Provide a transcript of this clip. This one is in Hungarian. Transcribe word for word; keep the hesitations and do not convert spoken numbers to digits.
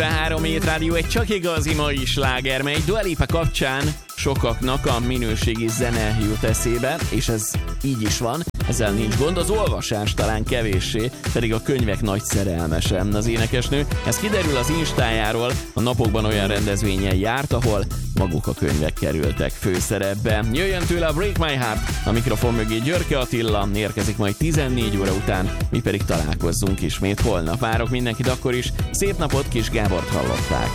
három Hét Rádió egy csak igazi mai sláger, mely Dua Lipa kapcsán sokaknak a minőségi zene jut eszébe, és ez így is van, ezzel nincs gond, az olvasás talán kevéssé, pedig a könyvek nagy szerelmese az énekesnő. Ez kiderül az instájáról, a napokban olyan rendezvényen járt, ahol maguk a könyvek kerültek főszerepbe. Jöjjön tőle a Break My Heart, a mikrofon mögé Györke Attila, érkezik majd tizennégy óra után, mi pedig találkozzunk ismét holnap. Várok mindenkit akkor is, szép napot, Kis Gábort hallották.